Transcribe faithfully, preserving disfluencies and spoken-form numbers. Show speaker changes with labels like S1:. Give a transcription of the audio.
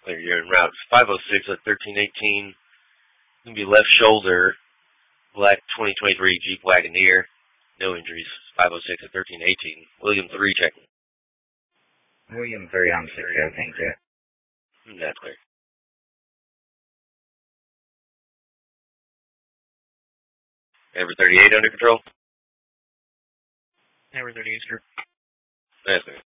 S1: Clear. You're in route five oh six at thirteen eighteen. Going to be left shoulder, black twenty twenty-three Jeep Wagoneer. No injuries. five oh six at thirteen eighteen. William three checking.
S2: William three on six, thank you.
S1: That's clear. Ever thirty-eight under control?
S3: Ever thirty-eight, sir.
S1: That's clear.